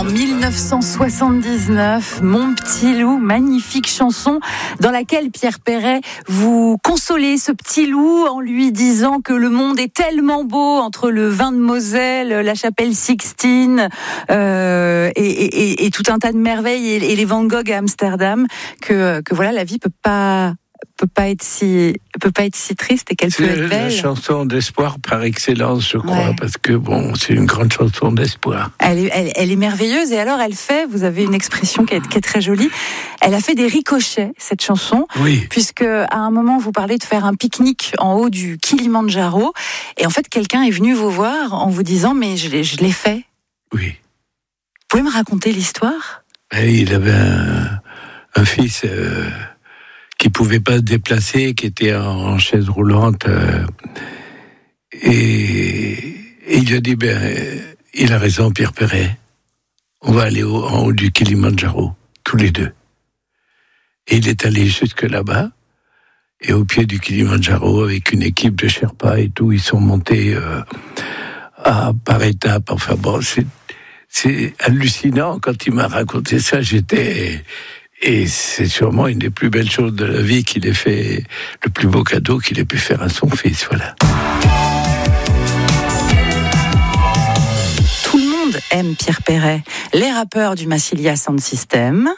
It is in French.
En 1979, Mon petit loup, magnifique chanson dans laquelle Pierre Perret vous consolez ce petit loup en lui disant que le monde est tellement beau entre le vin de Moselle, la chapelle Sixtine et tout un tas de merveilles et les Van Gogh à Amsterdam que voilà, la vie peut pas être si triste et qu'elle peut être belle. C'est la chanson d'espoir par excellence, je crois, ouais. Parce que c'est une grande chanson d'espoir. Elle est merveilleuse et alors vous avez une expression qui est très jolie, elle a fait des ricochets, cette chanson, oui. Puisque à un moment vous parlez de faire un pique-nique en haut du Kilimandjaro et en fait quelqu'un est venu vous voir en vous disant mais je l'ai fait. Oui. Vous pouvez me raconter l'histoire ? Il avait un fils qui pouvait pas se déplacer, qui était en chaise roulante, et il lui a dit il a raison, Pierre Perret, on va aller en haut du Kilimandjaro, tous les deux. Et il est allé jusque là-bas, et au pied du Kilimandjaro, avec une équipe de Sherpas et tout, ils sont montés par étapes. Enfin c'est hallucinant. Quand il m'a raconté ça, et c'est sûrement une des plus belles choses de la vie qu'il ait fait, le plus beau cadeau qu'il ait pu faire à son fils, voilà. Tout le monde aime Pierre Perret. Les rappeurs du Massilia Sound System,